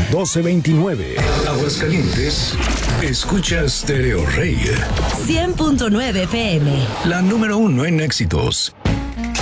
1229. Aguascalientes, escucha Stereo Rey. 100.9 FM. La número 1 en éxitos.